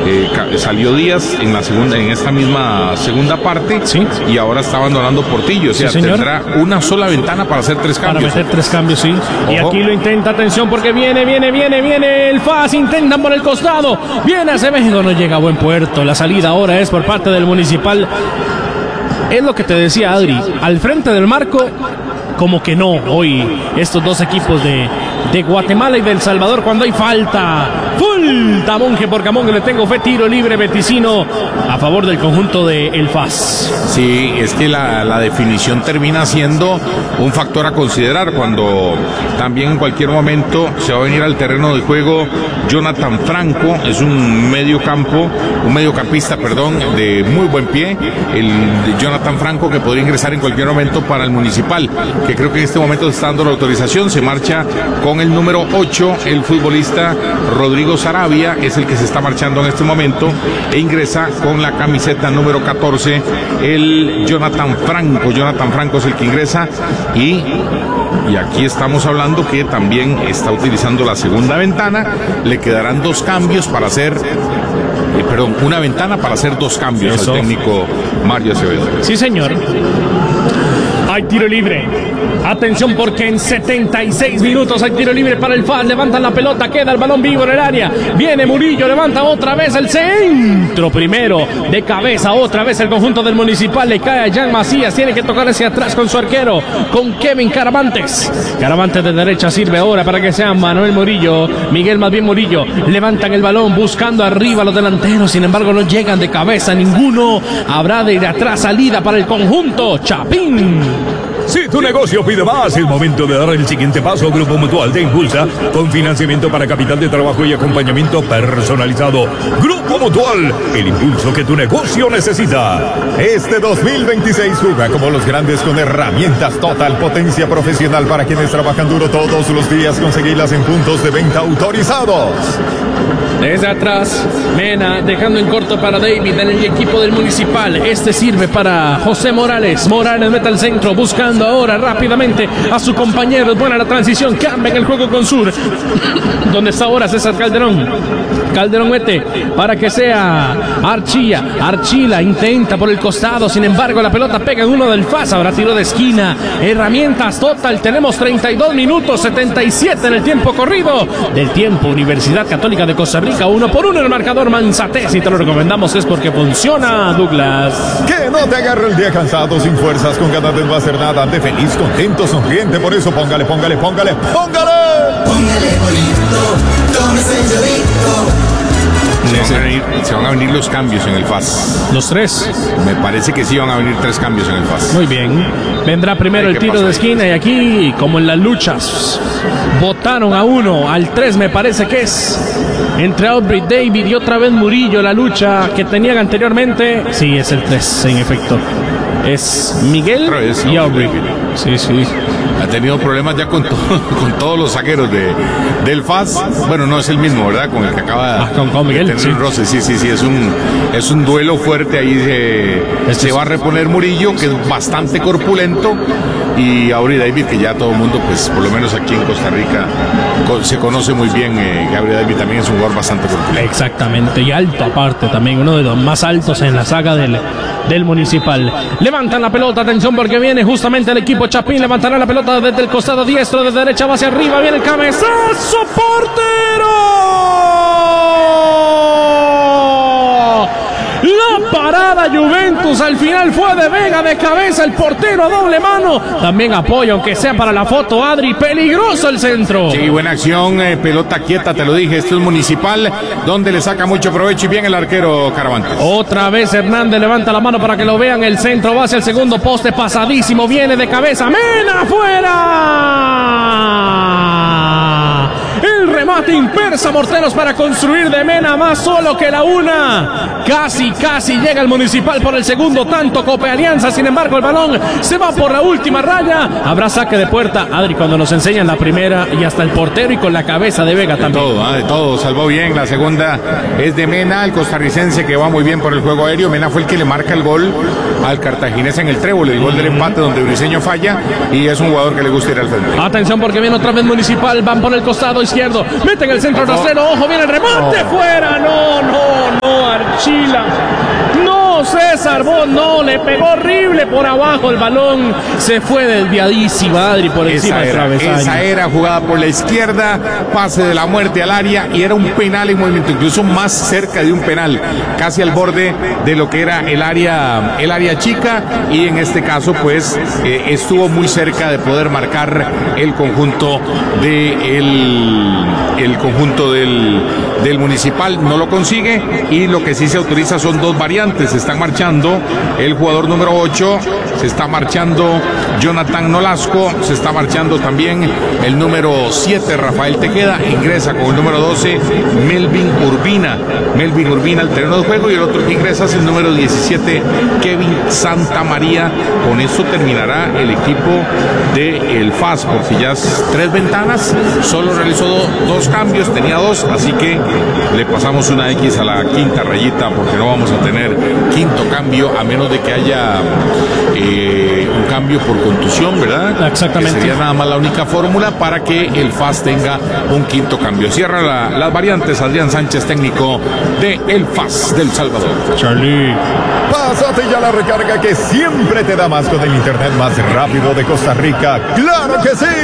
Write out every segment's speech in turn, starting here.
Salió Díaz en esta misma segunda parte, sí, y ahora está abandonando Portillo. O sea, sí, tendrá una sola ventana para hacer 3 cambios. Para meter 3 cambios, sí. Ojo. Y aquí lo intenta, atención, porque viene el FAS, intentan por el costado. Viene Acevedo, no llega a buen puerto. La salida ahora es por parte del Municipal. Es lo que te decía Adri, al frente del marco, como que no, hoy estos dos equipos de Guatemala y de El Salvador, cuando hay falta Monje por Camón, que le tengo fe, tiro libre Beticino a favor del conjunto de El FAS. Sí, es que la definición termina siendo un factor a considerar cuando también en cualquier momento se va a venir al terreno de juego Jonathan Franco. Es un mediocampista, de muy buen pie, el de Jonathan Franco, que podría ingresar en cualquier momento para el Municipal, que creo que en este momento está dando la autorización. Se marcha con el número 8, el futbolista Rodrigo Sarabia, es el que se está marchando en este momento, e ingresa con la camiseta número 14, el Jonathan Franco. Jonathan Franco es el que ingresa, y aquí estamos hablando que también está utilizando la segunda ventana. Le quedarán 2 cambios para hacer, una ventana para hacer 2 cambios. Eso. Al técnico Mario Acevedo. Sí, señor. Hay tiro libre. Atención, porque en 76 minutos hay tiro libre para el FAS. Levantan la pelota, queda el balón vivo en el área. Viene Murillo, levanta otra vez el centro. Primero de cabeza, otra vez el conjunto del Municipal. Le cae a Jan Macías. Tiene que tocar hacia atrás con su arquero, con Kevin Caravantes. Caravantes de derecha sirve ahora para que sea Manuel Murillo. Miguel Murillo. Levantan el balón buscando arriba los delanteros. Sin embargo, no llegan de cabeza ninguno. Habrá de ir atrás salida para el conjunto Chapín. Si tu negocio pide más, es momento de dar el siguiente paso. Grupo Mutual te impulsa con financiamiento para capital de trabajo y acompañamiento personalizado. Grupo Mutual, el impulso que tu negocio necesita. Este 2026 juega como los grandes con herramientas Total Potencia Profesional para quienes trabajan duro todos los días. Conseguirlas en puntos de venta autorizados. Desde atrás, Mena dejando en corto para David en el equipo del Municipal. Este sirve para José Morales. Morales mete al centro, buscando ahora rápidamente a su compañero. Es buena la transición, cambia en el juego con Sur. Donde está ahora César Calderón. Calderón mete para que sea Archila intenta por el costado. Sin embargo, la pelota pega en uno del FAS. Ahora tiro de esquina. Herramientas Total. Tenemos 32 minutos, 77 en el tiempo corrido del tiempo. Universidad Católica de Costa Rica, 1-1 en el marcador. Manzate, si te lo recomendamos es porque funciona, Douglas. Que no te agarre el día cansado, sin fuerzas, con ganas de no hacer nada, de feliz, contento, sonriente. Por eso póngale. Póngale bonito, tómese el llorito. Se van a venir los cambios en el FAS. Los 3. Me parece que sí van a venir 3 cambios en el FAS. Muy bien. Vendrá primero el tiro de esquina, y aquí, como en las luchas, botaron a 1, al 3 me parece que es entre Aubrey David y otra vez Murillo. La lucha que tenían anteriormente. Sí, es el 3, en efecto. Es Miguel y Aubrey. Sí. Ha tenido problemas ya con todos los zagueros del FAS. Bueno, no es el mismo, ¿verdad? Con el que acaba con Miguel, de tener el roce. Sí. Es un duelo fuerte. Ahí se va a reponer Murillo, que es bastante corpulento. Y Aubrey David, que ya todo el mundo, pues por lo menos aquí en Costa Rica, se conoce muy bien. Aubrey David también es un jugador bastante corpulento. Exactamente, y alto aparte también, uno de los más altos en la saga del Municipal. Levantan la pelota, atención, porque viene justamente el equipo Chapín. Levantará la pelota desde el costado diestro, de derecha va hacia arriba, viene el cabezazo, portero. La parada Juventus al final fue de Vega, de cabeza, el portero a doble mano. También apoyo, aunque sea para la foto, Adri. Peligroso el centro. Sí, buena acción, pelota quieta, te lo dije. Esto es Municipal, donde le saca mucho provecho, y bien el arquero Caravantes. Otra vez Hernández levanta la mano para que lo vean. El centro va hacia el segundo poste, pasadísimo, viene de cabeza. Mena afuera. El remate impersa Morteros para construir de Mena, más solo que la una. Casi llega el Municipal por el segundo tanto. Cope Alianza, sin embargo el balón se va por la última raya. Habrá saque de puerta, Adri, cuando nos enseñan la primera, y hasta el portero, y con la cabeza de Vega también. De todo, salvó bien. La segunda es de Mena, el costarricense, que va muy bien por el juego aéreo. Mena fue el que le marca el gol al cartaginés en el trébol, el gol del empate donde Briseño falla, y es un jugador que le gusta ir al frente. Atención, porque viene otra vez Municipal, van por el costado izquierdo, meten el centro rastrero, ojo, viene el remate, fuera, no. mochila. No, César Boz, no, le pegó horrible por abajo el balón. Se fue desviadísima, Adri, por encima del travesaño. Esa era jugada por la izquierda, pase de la muerte al área y era un penal en movimiento, incluso más cerca de un penal, casi al borde de lo que era el área chica, y en este caso pues estuvo muy cerca de poder marcar el conjunto del Municipal. No lo consigue, y lo que sí se autoriza son dos variantes. Se están marchando el jugador número 8, se está marchando Jonathan Nolasco, se está marchando también el número 7 Rafael Tejeda, ingresa con el número 12 Melvin Urbina al terreno de juego, y el otro que ingresa es el número 17 Kevin Santamaría. Con esto terminará el equipo del FAS, porque ya es 3 ventanas, solo realizó dos cambios, tenía 2, así que le pasamos una X a la quinta rayita, porque no vamos a tener quinto cambio a menos de que haya un cambio por contusión, ¿verdad? Exactamente. Que sería nada más la única fórmula para que el FAS tenga un quinto cambio. Cierra las variantes Adrián Sánchez, técnico de el FAS del Salvador. Charlie. Pásate ya la recarga que siempre te da más con el internet más rápido de Costa Rica. ¡Claro que sí!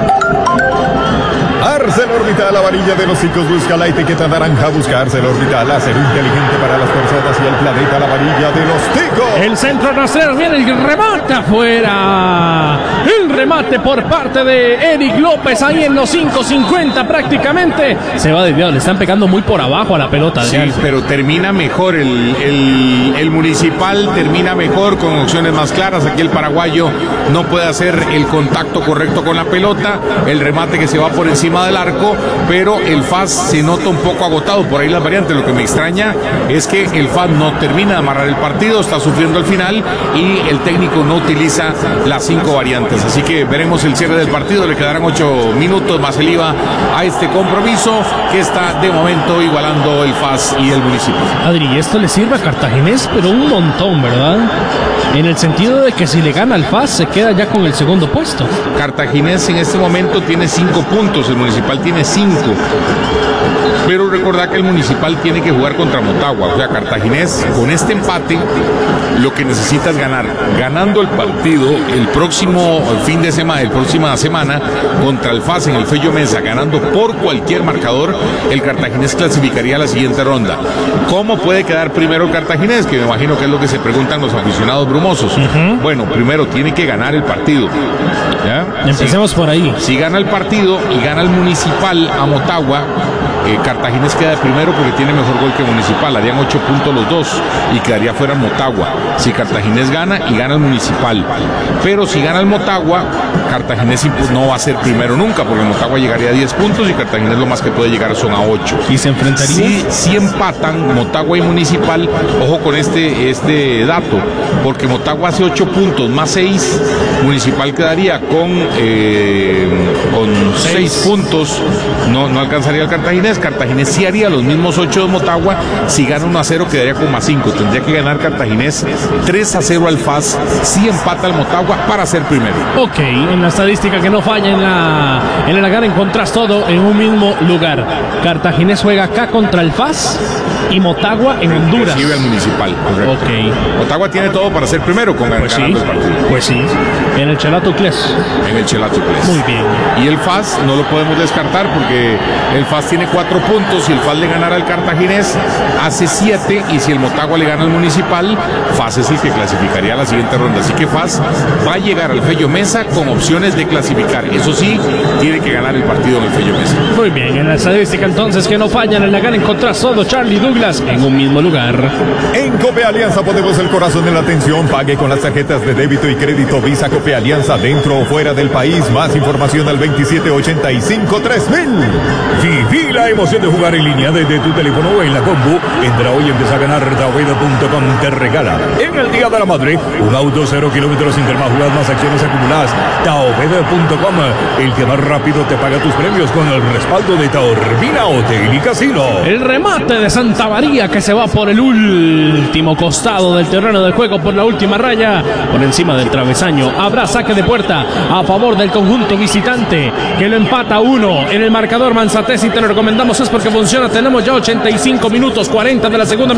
ArcelorMittal, la varilla de los chicos, busca la etiqueta naranja, busca ArcelorMittal, acero inteligente para las personas y el planeta, la varilla de los ticos. El centro trasero viene el remate afuera. El remate por parte de Eric López ahí en los 5.50 prácticamente. Se va desviado, le están pegando muy por abajo a la pelota. Sí, pero termina mejor el Municipal, termina mejor con opciones más claras. Aquí el paraguayo no puede hacer el contacto correcto con la pelota, el remate que se va por encima del arco, pero el FAS se nota un poco agotado. Por ahí las variantes. Lo que me extraña es que el FAS no termina de amarrar el partido, está sufriendo al final, y el técnico no utiliza las 5 variantes. Así que veremos el cierre del partido. Le quedarán 8 minutos más el IVA a este compromiso que está de momento igualando el FAS y el Municipal. Adri, esto le sirve a Cartaginés, pero un montón, ¿verdad? En el sentido de que si le gana al FAS se queda ya con el segundo puesto. Cartaginés en este momento tiene 5 puntos, el Municipal tiene 5. Pero recordad que el Municipal tiene que jugar contra Motagua. O sea, Cartaginés con este empate lo que necesita es ganar. Ganando el partido el próximo fin de semana, el próxima semana contra el FAS en el Fello Mesa, ganando por cualquier marcador, el Cartaginés clasificaría a la siguiente ronda. ¿Cómo puede quedar primero el Cartaginés? Que me imagino que es lo que se preguntan los aficionados brumosos. Bueno, primero tiene que ganar el partido. ¿Ya? Empecemos por ahí. Si gana el partido y gana el Municipal a Motagua, Cartaginés queda de primero porque tiene mejor gol que Municipal. Harían 8 puntos los dos y quedaría fuera Motagua. Si Cartaginés gana y gana el Municipal. Pero si gana el Motagua, Cartaginés no va a ser primero nunca, porque Motagua llegaría a 10 puntos y Cartaginés lo más que puede llegar son a 8. ¿Y se enfrentaría? Si empatan Motagua y Municipal, ojo con este dato, porque Motagua hace 8 puntos más 6, Municipal quedaría con 6 puntos, no alcanzaría el Cartaginés. Cartaginés sí haría los mismos 8 de Motagua. Si gana 1-0 quedaría con más 5. Tendría que ganar Cartaginés 3-0 al FAS si empata al Motagua para ser primero. Ok, en la estadística que no falla en el agar encontrás todo en un mismo lugar. Cartaginés juega acá contra el FAS y Motagua en Honduras. Recibe al Municipal, correcto. Ok. Motagua tiene todo para ser primero con Pues sí, ganando el partido. pues sí. En el Chelato Cles. En el Chelato Cles. Muy bien. Y el FAS no lo podemos descartar porque el FAS tiene 4 puntos. Si el FAS le ganara al Cartaginés, hace 7. Y si el Motagua le gana al Municipal, FAS es el que clasificaría a la siguiente ronda. Así que FAS va a llegar al Fello Mesa con opciones de clasificar. Eso sí, tiene que ganar el partido en el Fello Mesa. Muy bien, en la estadística entonces que no fallan en la gana encontrás todo Charlie Douglas en un mismo lugar. En Cope Alianza ponemos el corazón en la atención. Pague con las tarjetas de débito y crédito Visa Cope Alianza dentro o fuera del país. Más información al 2785-3000. Viví la emoción de jugar en línea desde tu teléfono o en la compu. Entra hoy y empieza a ganar. Taoeda.com te regala en el Día de la Madre un auto 0 kilómetros sin más jugadas, más acciones acumuladas. Taoeda.com, el que más rápido te paga tus premios con el respaldo de Taorbina Hotel y Casino. El remate de Santa María que se va por el último costado del terreno de juego, por la última raya, por encima del travesaño. Habrá saque de puerta a favor del conjunto visitante, que lo empata 1 en el marcador Manzatesi. Te lo recomendamos, es porque funciona. Tenemos ya 85 minutos 40 de la segunda